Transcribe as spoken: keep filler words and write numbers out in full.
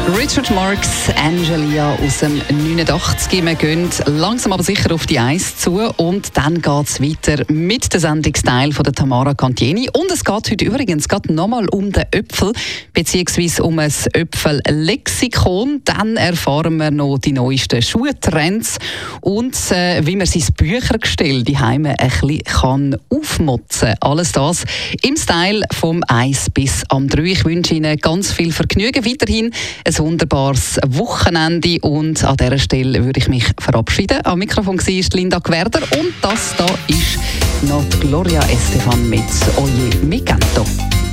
Richard Marx, Angelia aus dem neunundachtzig. Wir gehen langsam aber sicher auf die Eins zu und dann geht es weiter mit dem Sendungsteil von der Tamara Cantieni. Und es geht heute übrigens nochmal um den Äpfel, beziehungsweise um ein Äpfel-Lexikon. Dann erfahren wir noch die neuesten Schuhtrends und äh, wie man sein Büchergestell die Heime ein bisschen kann aufmotzen. Alles das im Style vom eins bis am drei. Ich wünsche Ihnen ganz viel Vergnügen weiterhin. Ein wunderbares Wochenende und an dieser Stelle würde ich mich verabschieden. Am Mikrofon war Linda Gwerder und das da ist noch Gloria Estefan mit Oye Mi Canto.